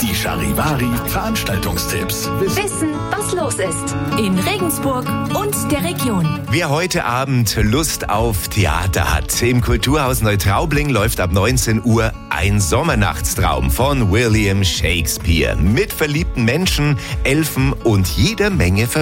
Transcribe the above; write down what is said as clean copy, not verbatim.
Die Charivari Veranstaltungstipps. Wissen, was los ist in Regensburg und der Region. Wer heute Abend Lust auf Theater hat, im Kulturhaus Neutraubling läuft ab 19 Uhr Ein Sommernachtstraum von William Shakespeare. Mit verliebten Menschen, Elfen und jeder Menge